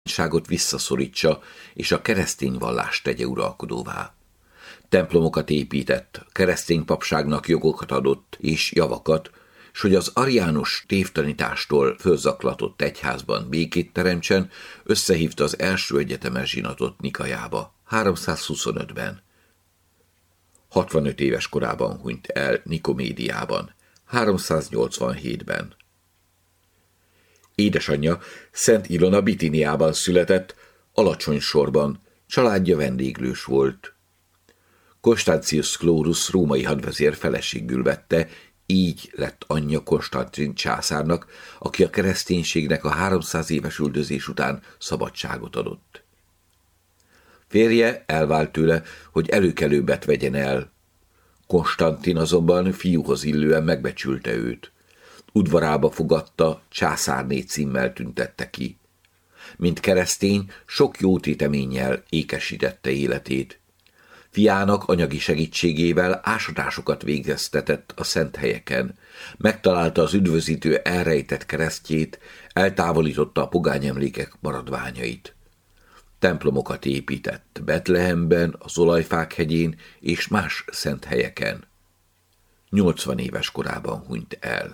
ságot visszaszorítsa, és a keresztény vallást tegye uralkodóvá. Templomokat épített, keresztény papságnak jogokat adott és javakat, s hogy az ariánus tévtanítástól fölzaklatott egyházban békét teremtsen, összehívta az első egyetemes zsinatot Nikajába, 325-ben. 65 éves korában hunyt el Nikomédiában, 387-ben. Édesanyja Szent Ilona Bitiniában született, alacsony sorban, családja vendéglős volt. Constantius Chlorus római hadvezér feleségül vette, így lett anyja Konstantin császárnak, aki a kereszténységnek a 300 éves üldözés után szabadságot adott. Férje elvált tőle, hogy előkelőbbet vegyen el. Konstantin azonban fiúhoz illően megbecsülte őt. Udvarába fogadta, császárné címmel tüntette ki. Mint keresztény, sok jó téteménnyel ékesítette életét. Fiának anyagi segítségével ásatásokat végeztetett a szent helyeken, megtalálta az üdvözítő elrejtett keresztjét, eltávolította a pogány emlékek maradványait. Templomokat épített Betlehemben, az Olajfák hegyén és más szent helyeken. 80 éves korában hunyt el.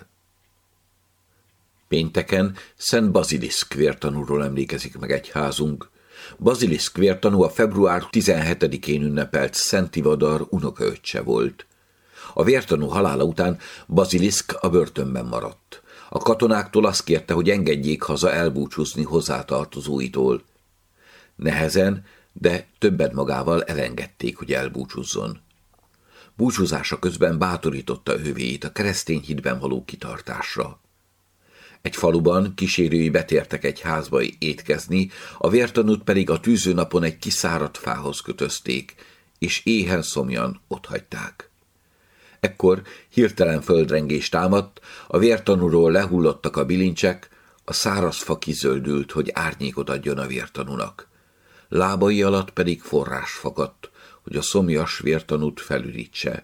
Pénteken Szent Baziliszk vértanúról emlékezik meg egyházunk. Baziliszk vértanú a február 17-én ünnepelt Szent Tivadar unokaöccse volt. A vértanú halála után Baziliszk a börtönben maradt. A katonáktól azt kérte, hogy engedjék haza elbúcsúzni hozzátartozóitól. Nehezen, de többet magával elengedték, hogy elbúcsúzzon. Búcsúzása közben bátorította hővéit a keresztény hitben való kitartásra. Egy faluban kísérői betértek egy házba étkezni, a vértanút pedig a tűzőnapon egy kiszáradt fához kötözték, és éhen szomjan otthagyták. Ekkor hirtelen földrengés támadt, a vértanúról lehullottak a bilincsek, a száraz fa kizöldült, hogy árnyékot adjon a vértanúnak. Lábai alatt pedig forrás fakadt, hogy a szomjas vértanút felürítse.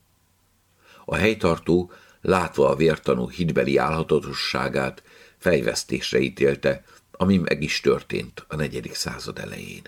A helytartó, látva a vértanú hitbeli álhatatosságát, fejvesztésre ítélte, ami meg is történt a 4. század elején.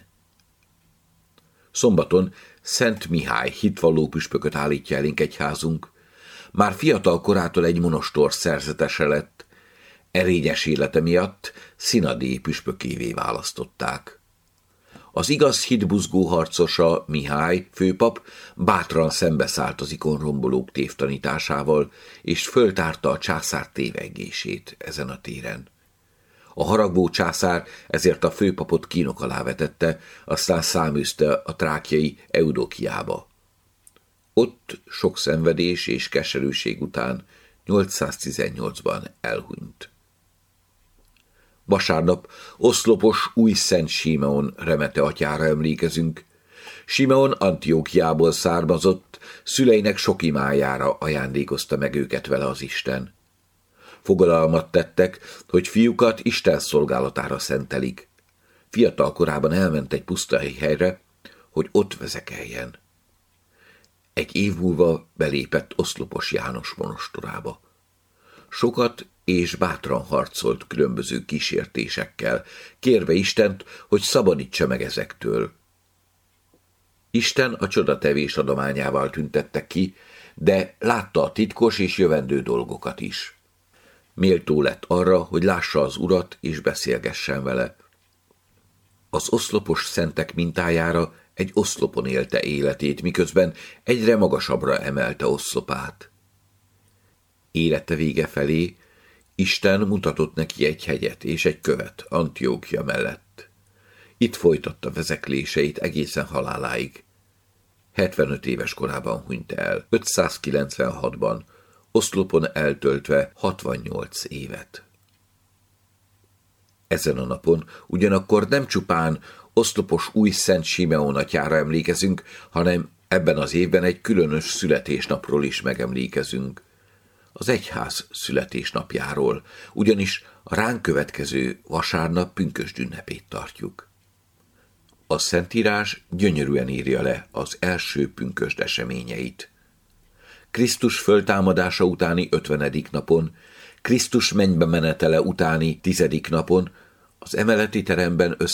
Szombaton Szent Mihály hitvalló püspököt állítja elénk egyházunk. Már fiatal korától egy monostor szerzetese lett, erényes élete miatt színadé püspökévé választották. Az igaz hitbuzgó harcosa Mihály főpap bátran szembeszállt az ikonrombolók tévtanításával, és föltárta a császár tévegését ezen a téren. A haragvó császár ezért a főpapot kínok alá vetette, aztán száműzte a trákjai Eudokiába. Ott sok szenvedés és keserűség után 818-ban elhunyt. Vasárnap oszlopos új Szent Simeon remete atyára emlékezünk. Simeon Antiókiából származott, szüleinek sok imájára ajándékozta meg őket vele az Isten. Fogadalmat tettek, hogy fiúkat Isten szolgálatára szentelik. Fiatal korában elment egy pusztai helyre, hogy ott vezekeljen. Egy év múlva belépett Oszlopos János monostorába. Sokat és bátran harcolt különböző kísértésekkel, kérve Istent, hogy szabadítsa meg ezektől. Isten a csodatevés adományával tüntette ki, de látta a titkos és jövendő dolgokat is. Méltó lett arra, hogy lássa az Urat és beszélgessen vele. Az oszlopos szentek mintájára egy oszlopon élte életét, miközben egyre magasabbra emelte oszlopát. Élete vége felé Isten mutatott neki egy hegyet és egy követ Antiókia mellett. Itt folytatta vezekléseit egészen haláláig. 75 éves korában hunyt el, 596-ban, oszlopon eltöltve 68 évet. Ezen a napon ugyanakkor nem csupán oszlopos új Szent Simeon atyára emlékezünk, hanem ebben az évben egy különös születésnapról is megemlékezünk. Az egyház születésnapjáról, ugyanis a ránk következő vasárnap pünkösd ünnepét tartjuk. A Szentírás gyönyörűen írja le az első pünkösd eseményeit. Krisztus föltámadása utáni 50. napon, Krisztus mennybe menetele utáni 10. napon Az emeleti teremben